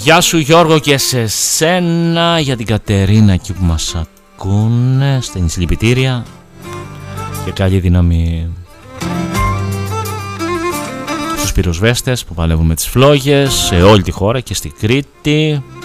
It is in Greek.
Γεια σου Γιώργο και σε σένα, για την Κατερίνα εκεί που μας ακούνε, στην συλληπιτήρια και καλή δύναμη στους πυροσβέστες που παλεύουν με τις φλόγες σε όλη τη χώρα και στη Κρήτη.